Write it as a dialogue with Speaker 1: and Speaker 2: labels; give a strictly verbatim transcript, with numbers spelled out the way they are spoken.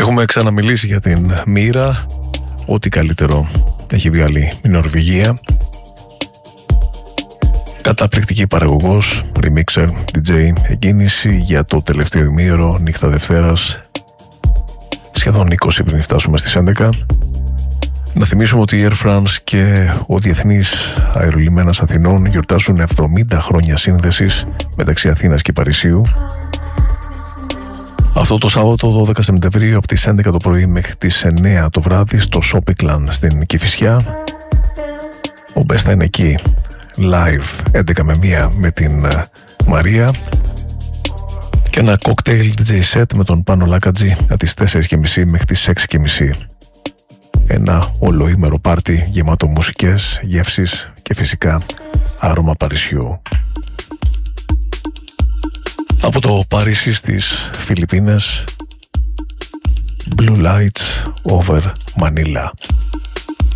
Speaker 1: Έχουμε ξαναμιλήσει για την μοίρα. Ό,τι καλύτερο έχει βγάλει η Νορβηγία. Καταπληκτική παραγωγός, remixer, ντι τζέι, εκκίνηση για το τελευταίο ημίωρο, νύχτα Δευτέρας, σχεδόν είκοσι πριν φτάσουμε στις έντεκα. Να θυμίσουμε ότι η Air France και ο Διεθνής Αερολιμένας Αθηνών γιορτάζουν εβδομήντα χρόνια σύνδεσης μεταξύ Αθήνας και Παρισίου. Αυτό το Σάββατο δώδεκα Σεπτεμβρίου από τις έντεκα το πρωί μέχρι τις εννέα το βράδυ στο Σόπικλαν στην Κηφισιά. Ο Μπέστα είναι εκεί live έντεκα με μία με την Μαρία και ένα cocktail ντι τζέι set με τον Πάνο Λάκατζη από τις τέσσερις και μισή μέχρι τις έξι και μισή. Ένα ολοήμερο πάρτι γεμάτο μουσικές, γεύσεις και φυσικά άρωμα Παρισιού. Από το Παρίσι στις Φιλιππίνες, Blue Lights over Manila.